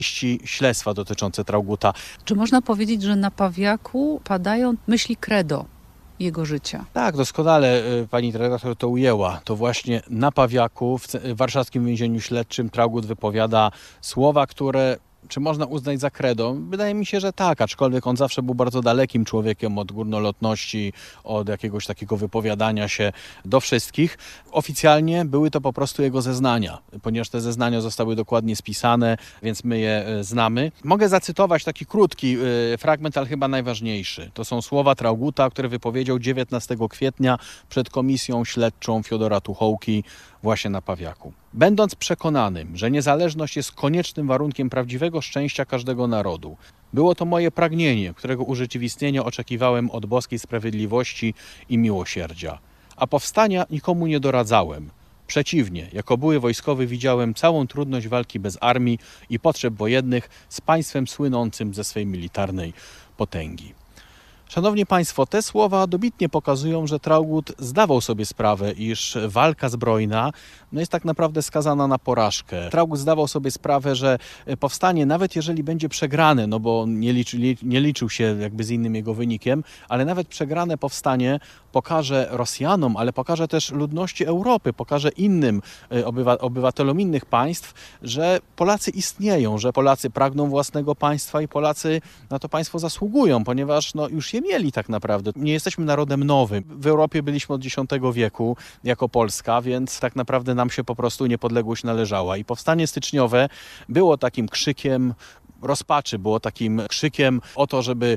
śledztwa dotyczące Trauguta. Czy można powiedzieć, że na Pawiaku padają myśli credo jego życia? Tak, doskonale pani redaktor to ujęła. To właśnie na Pawiaku, w warszawskim więzieniu śledczym, Traugut wypowiada słowa, które czy można uznać za credo? Wydaje mi się, że tak, aczkolwiek on zawsze był bardzo dalekim człowiekiem od górnolotności, od jakiegoś takiego wypowiadania się do wszystkich. Oficjalnie były to po prostu jego zeznania, ponieważ te zeznania zostały dokładnie spisane, więc my je znamy. Mogę zacytować taki krótki fragment, ale chyba najważniejszy. To są słowa Trauguta, które wypowiedział 19 kwietnia przed komisją śledczą Fiodora Tuchołki właśnie na Pawiaku. Będąc przekonanym, że niezależność jest koniecznym warunkiem prawdziwego szczęścia każdego narodu, było to moje pragnienie, którego urzeczywistnienia oczekiwałem od boskiej sprawiedliwości i miłosierdzia. A powstania nikomu nie doradzałem. Przeciwnie, jako były wojskowy widziałem całą trudność walki bez armii i potrzeb wojennych z państwem słynącym ze swej militarnej potęgi. Szanowni Państwo, te słowa dobitnie pokazują, że Traugut zdawał sobie sprawę, iż walka zbrojna jest tak naprawdę skazana na porażkę. Traugut zdawał sobie sprawę, że powstanie, nawet jeżeli będzie przegrane, no bo nie liczył się jakby z innym jego wynikiem, ale nawet przegrane powstanie pokaże Rosjanom, ale pokaże też ludności Europy, pokaże innym obywatelom innych państw, że Polacy istnieją, że Polacy pragną własnego państwa i Polacy na to państwo zasługują, ponieważ już je mieli tak naprawdę. Nie jesteśmy narodem nowym. W Europie byliśmy od X wieku jako Polska, więc tak naprawdę nam się po prostu niepodległość należała. I powstanie styczniowe było takim krzykiem rozpaczy, było takim krzykiem o to, żeby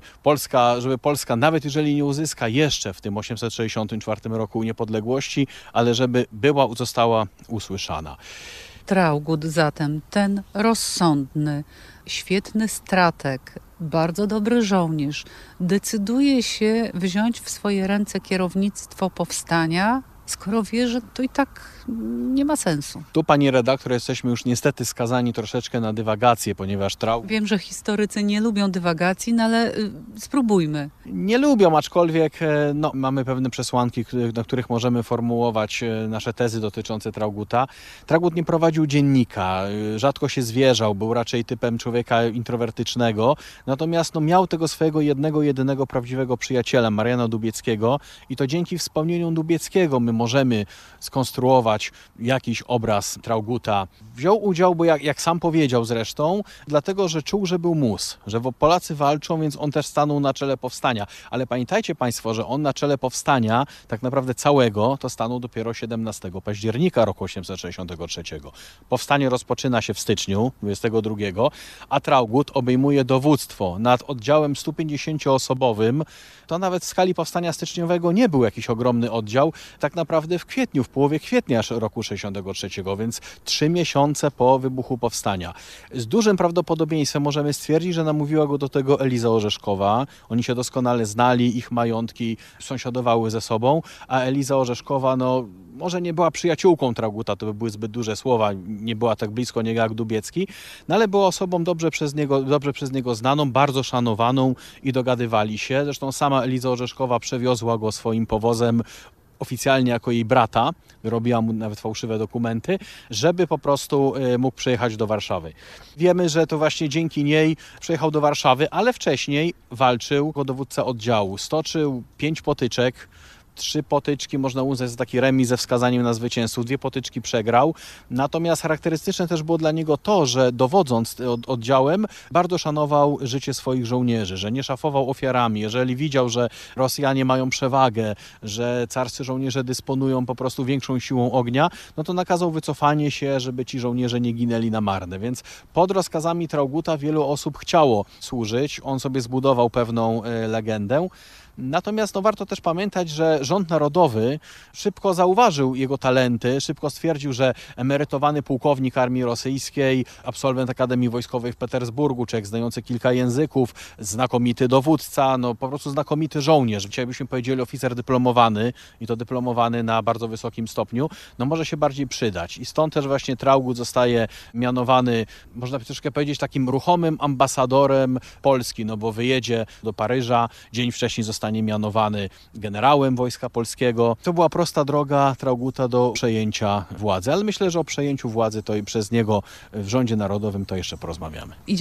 Polska, nawet jeżeli nie uzyska jeszcze w tym 864 roku niepodległości, ale żeby została usłyszana. Traugut zatem, ten rozsądny, świetny strateg, bardzo dobry żołnierz, decyduje się wziąć w swoje ręce kierownictwo powstania, skoro wie, że to i tak nie ma sensu. Tu, pani redaktor, jesteśmy już niestety skazani troszeczkę na dywagację, ponieważ Wiem, że historycy nie lubią dywagacji, no ale spróbujmy. Nie lubią, aczkolwiek mamy pewne przesłanki, na których możemy formułować nasze tezy dotyczące Trauguta. Traugut nie prowadził dziennika, rzadko się zwierzał, był raczej typem człowieka introwertycznego, natomiast miał tego swojego jedynego prawdziwego przyjaciela, Mariana Dubieckiego, i to dzięki wspomnieniom Dubieckiego my możemy skonstruować jakiś obraz Trauguta. Wziął udział, bo jak sam powiedział zresztą, dlatego, że czuł, że był mus, że Polacy walczą, więc on też stanął na czele powstania. Ale pamiętajcie Państwo, że on na czele powstania tak naprawdę całego to stanął dopiero 17 października roku 863. Powstanie rozpoczyna się w styczniu 22, a Traugut obejmuje dowództwo nad oddziałem 150-osobowym. To nawet w skali powstania styczniowego nie był jakiś ogromny oddział. Tak naprawdę w połowie kwietnia roku 63, więc 3 miesiące po wybuchu powstania. Z dużym prawdopodobieństwem możemy stwierdzić, że namówiła go do tego Eliza Orzeszkowa. Oni się doskonale znali, ich majątki sąsiadowały ze sobą, a Eliza Orzeszkowa może nie była przyjaciółką Trauguta, to by były zbyt duże słowa, nie była tak blisko niego jak Dubiecki, ale była osobą dobrze przez niego znaną, bardzo szanowaną i dogadywali się. Zresztą sama Eliza Orzeszkowa przewiozła go swoim powozem oficjalnie jako jej brata, robiła mu nawet fałszywe dokumenty, żeby po prostu mógł przyjechać do Warszawy. Wiemy, że to właśnie dzięki niej przyjechał do Warszawy, ale wcześniej walczył jako dowódca oddziału. Stoczył 5 potyczek, 3 potyczki można uznać za taki remis ze wskazaniem na zwycięzców, 2 potyczki przegrał. Natomiast charakterystyczne też było dla niego to, że dowodząc oddziałem bardzo szanował życie swoich żołnierzy, że nie szafował ofiarami. Jeżeli widział, że Rosjanie mają przewagę, że carscy żołnierze dysponują po prostu większą siłą ognia, to nakazał wycofanie się, żeby ci żołnierze nie ginęli na marne. Więc pod rozkazami Trauguta wielu osób chciało służyć. On sobie zbudował pewną legendę. Natomiast warto też pamiętać, że rząd narodowy szybko zauważył jego talenty, szybko stwierdził, że emerytowany pułkownik armii rosyjskiej, absolwent Akademii Wojskowej w Petersburgu, człowiek znający kilka języków, znakomity dowódca, po prostu znakomity żołnierz. Dzisiaj byśmy powiedzieli oficer dyplomowany i to dyplomowany na bardzo wysokim stopniu, może się bardziej przydać. I stąd też właśnie Traugut zostaje mianowany, można by troszkę powiedzieć, takim ruchomym ambasadorem Polski, bo wyjedzie do Paryża, dzień wcześniej zostanie mianowany generałem Wojska Polskiego. To była prosta droga Trauguta do przejęcia władzy, ale myślę, że o przejęciu władzy to i przez niego w rządzie narodowym to jeszcze porozmawiamy.